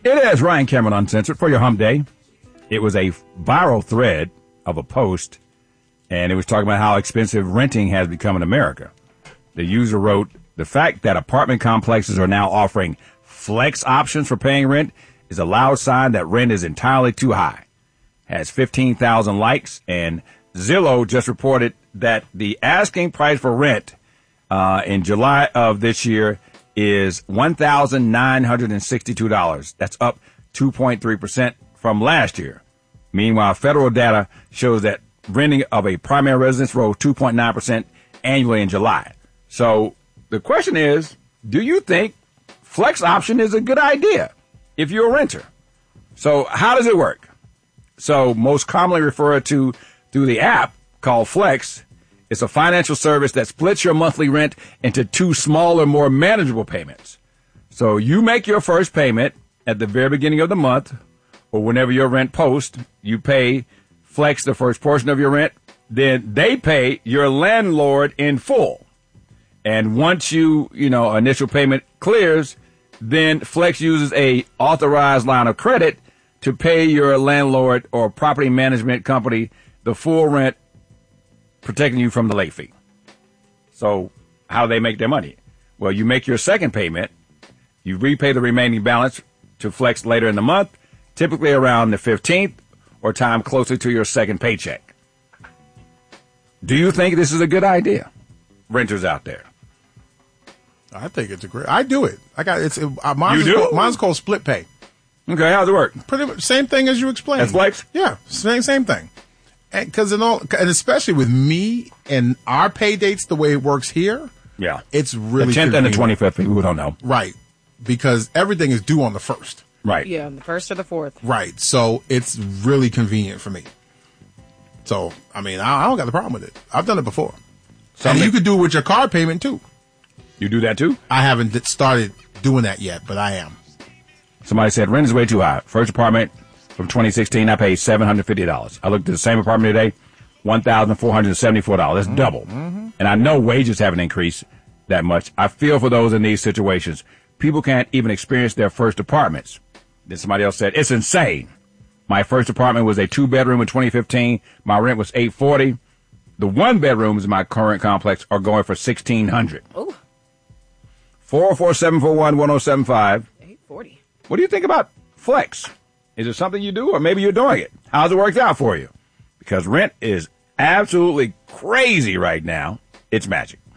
It is Ryan Cameron Uncensored for your hump day. It was a viral thread of a post, and it was talking about how expensive renting has become in America. The user wrote, the fact that apartment complexes are now offering flex options for paying rent is a loud sign that rent is entirely too high. Has 15,000 likes, and Zillow just reported that the asking price for rent in July of this year is $1,962. That's up 2.3% from last year. Meanwhile, federal data shows that renting of a primary residence rose 2.9% annually in July. So the question is, do you think flex option is a good idea if you're a renter? So how does it work? So most commonly referred to through the app called Flex, it's a financial service that splits your monthly rent into two smaller, more manageable payments. So you make your first payment at the very beginning of the month, or whenever your rent posts, you pay Flex the first portion of your rent. Then they pay your landlord in full. And once initial payment clears, then Flex uses a authorized line of credit to pay your landlord or property management company the full rent, protecting you from the late fee. So how do they make their money? Well, you make your second payment, you repay the remaining balance to Flex later in the month, typically around the 15th or time closer to your second paycheck. Do you think this is a good idea? Renters out there. I think it's a great. I do it. Mine's called split pay. Okay, how's it work? Pretty much same thing as you explained. That's Flex? Yeah, same thing. And especially with me and our pay dates, the way it works here. Yeah, it's really the 10th and the 25th. People don't know, right? Because everything is due on the 1st. Right. Yeah, on the 1st or the 4th. Right. So it's really convenient for me. So I mean, I don't got a problem with it. I've done it before. And you could do it with your car payment too. You do that too? I haven't started doing that yet, but I am. Somebody said rent is way too high. First apartment from 2016, I paid $750. I looked at the same apartment today, $1,474. That's double. Mm-hmm. And I know wages haven't increased that much. I feel for those in these situations. People can't even experience their first apartments. Then somebody else said, it's insane. My first apartment was a 2-bedroom in 2015. My rent was $840. The 1-bedrooms in my current complex are going for $1,600. Oh. 44741-1075. $840. What do you think about Flex? Is it something you do, or maybe you're doing it? How's it worked out for you? Because rent is absolutely crazy right now. It's magic.